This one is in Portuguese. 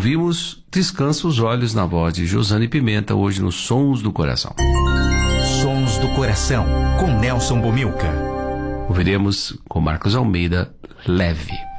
ouvimos Descansa os Olhos na voz de Josane Pimenta, hoje nos Sons do Coração. Sons do Coração, com Nelson Bomilca. Ouviremos com Marcos Almeida, Leve.